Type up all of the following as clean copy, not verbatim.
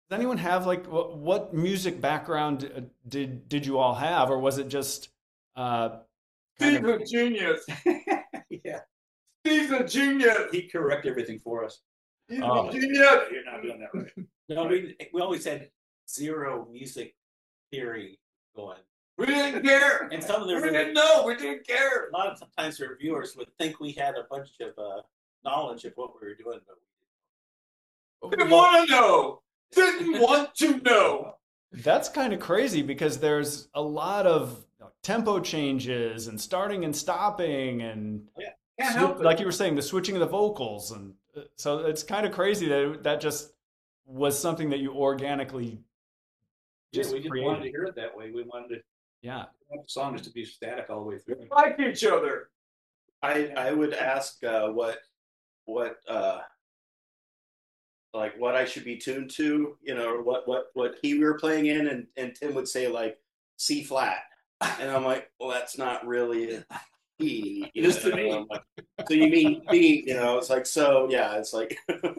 Does anyone have like what music background did you all have, or was it just uh, kind Steve's of? a genius. Yeah, Steve's a genius. he correct everything for us. He's a Oh, genius. You're not doing that right. No, we always had zero music theory going. We didn't care. And some of We the didn't know. We didn't care. a lot of times reviewers would think we had a bunch of knowledge of what we were doing, but Didn't want to know. Didn't want to know. that's kind of crazy because there's a lot of tempo changes and starting and stopping and yeah, Can't help it. like you were saying, the switching of the vocals, and so it's kind of crazy that that just was something that you organically just we just created. wanted to hear it that way. We wanted Yeah. the song just to be static all the way through. Like each other. I would ask what like what I should be tuned to, or what key we were playing in, and Tim would say like C flat, and I'm like, well, that's not really a key. It is to me. I'm like, so you mean B? It's like, so yeah, it's like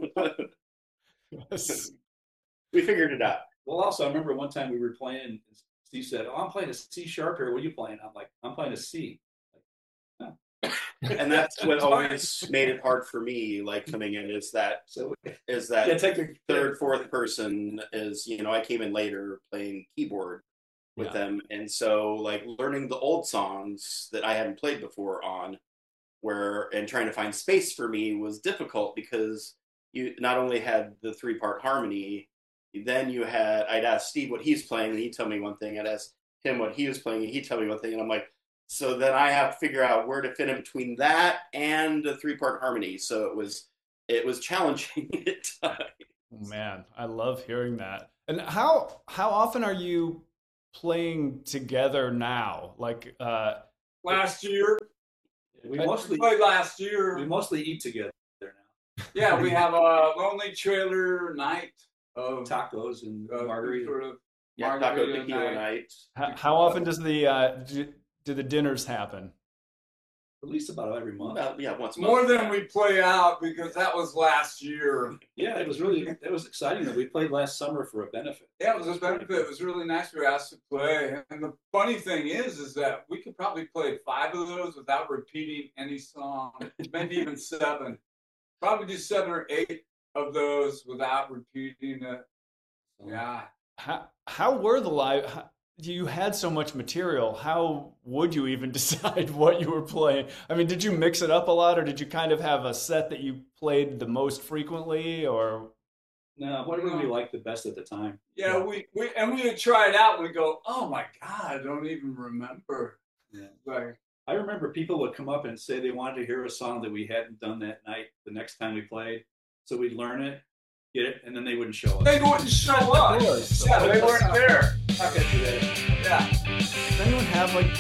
we figured it out. Well, also, I remember one time we were playing, and Steve said, "Oh, I'm playing a C sharp here. What are you playing?" I'm like, "I'm playing a C." And that's what always made it hard for me, like coming in, So is yeah, that take the third, fourth person is, I came in later playing keyboard with Yeah. them. And so like learning the old songs that I hadn't played before and trying to find space for me was difficult because you not only had the 3-part harmony, then I'd ask Steve what he's playing and he'd tell me one thing. I'd ask him what he was playing and he'd tell me one thing. And I'm like, so then I have to figure out where to fit in between that and the 3-part harmony. So it was challenging at times. Oh, man, I love hearing that. And how often are you playing together now? Like, Last year. we I- mostly Played last year. eat together now. Yeah, we have a lonely trailer night of Tacos and margarita. sort of Yeah, taco margarita tequila night. how often does do the dinners happen? At least about every month. About, yeah, once a More month. than we play out because that was last year. Yeah, it was exciting that we played last summer for a benefit. Yeah, it was a benefit. It was really nice we were asked to play. And the funny thing is that we could probably play 5 of those without repeating any song, maybe even 7. Probably do 7 or 8 of those without repeating it. Yeah. How were the live? You had so much material. How would you even decide what you were playing? I mean, did you mix it up a lot, or did you kind of have a set that you played the most frequently, or? No, what did we like the best at the time? Yeah, we would try it out and we go, oh my God, I don't even remember. Yeah. Like, I remember people would come up and say they wanted to hear a song that we hadn't done that night the next time we played. So we'd learn it, get it, and then they wouldn't show up. they wouldn't show up. course. Yeah, they weren't there. How could I do that? Yeah. Does anyone have like